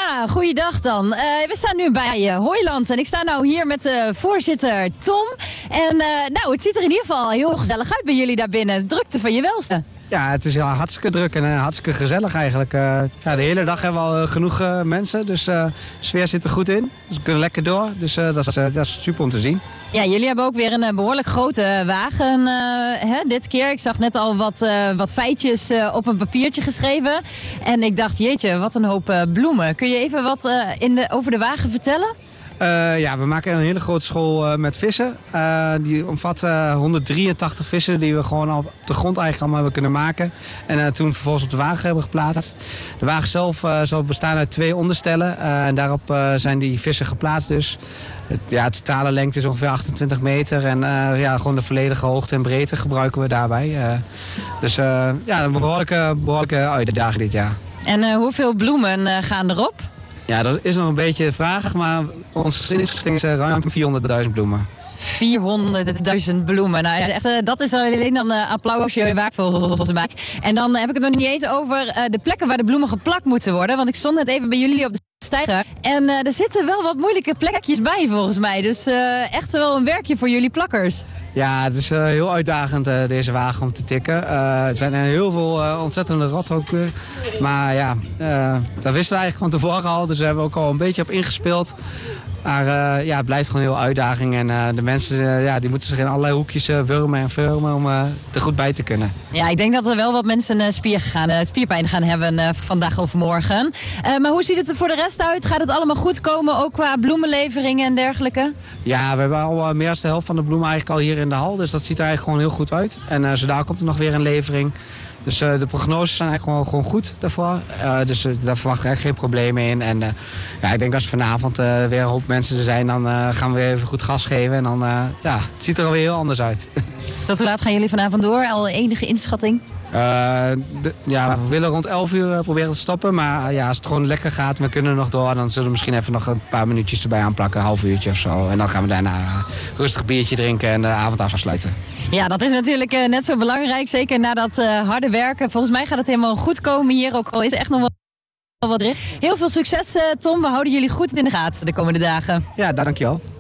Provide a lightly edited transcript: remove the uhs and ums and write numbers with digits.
Ja, goeiedag dan. We staan nu bij Hooiland en ik sta nou hier met de voorzitter Tom. En het ziet er in ieder geval heel gezellig uit bij jullie daar binnen. Drukte van je welste. Ja, het is hartstikke druk en hartstikke gezellig eigenlijk. De hele dag hebben we al genoeg mensen, dus de sfeer zit er goed in. Dus we kunnen lekker door, dus dat is super om te zien. Ja, jullie hebben ook weer een behoorlijk grote wagen dit keer. Ik zag net al wat feitjes op een papiertje geschreven. En ik dacht, jeetje, wat een hoop bloemen. Kun je even wat over de wagen vertellen? We maken een hele grote school met vissen. Die omvat 183 vissen die we gewoon op de grond eigenlijk allemaal hebben kunnen maken. En toen vervolgens op de wagen hebben geplaatst. De wagen zelf zal bestaan uit 2 onderstellen. En daarop zijn die vissen geplaatst dus. De totale lengte is ongeveer 28 meter. En gewoon de volledige hoogte en breedte gebruiken we daarbij. Een behoorlijke uitdaging dit jaar. En hoeveel bloemen gaan erop? Ja, dat is nog een beetje de vraag, maar onze inschatting is ruim 400.000 bloemen. 400.000 bloemen. Nou, echt, dat is alleen dan een applausje waard volgens mij. En dan heb ik het nog niet eens over de plekken waar de bloemen geplakt moeten worden. Want ik stond net even bij jullie op de steiger. En er zitten wel wat moeilijke plekjes bij volgens mij. Dus echt wel een werkje voor jullie plakkers. Ja, het is heel uitdagend deze wagen om te tikken. Er zijn heel veel ontzettende rothokken. Maar dat wisten we eigenlijk van tevoren al. Dus daar hebben we ook al een beetje op ingespeeld. Maar het blijft gewoon heel uitdaging. En de mensen die moeten zich in allerlei hoekjes wurmen en filmen om er goed bij te kunnen. Ja, ik denk dat er wel wat mensen spierpijn gaan hebben vandaag of morgen. Maar hoe ziet het er voor de rest uit? Gaat het allemaal goed komen, ook qua bloemenleveringen en dergelijke? Ja, we hebben al meer dan de helft van de bloemen eigenlijk al hier in de hal. Dus dat ziet er eigenlijk gewoon heel goed uit. En zo daar komt er nog weer een levering. Dus de prognoses zijn eigenlijk gewoon goed daarvoor. Dus daar verwacht ik eigenlijk geen problemen in. En ik denk als vanavond weer een hoop mensen er zijn, dan gaan we weer even goed gas geven. En dan het ziet er alweer heel anders uit. Tot hoe laat gaan jullie vanavond door? Al enige inschatting? We willen rond 11 uur proberen te stoppen. Maar als het gewoon lekker gaat en we kunnen nog door, dan zullen we misschien even nog een paar minuutjes erbij aanplakken. Een half uurtje of zo. En dan gaan we daarna rustig biertje drinken en de avond afsluiten. Ja, dat is natuurlijk net zo belangrijk. Zeker na dat harde werken. Volgens mij gaat het helemaal goed komen hier. Ook al is echt nog wat richt. Heel veel succes, Tom. We houden jullie goed in de gaten de komende dagen. Ja, dankjewel.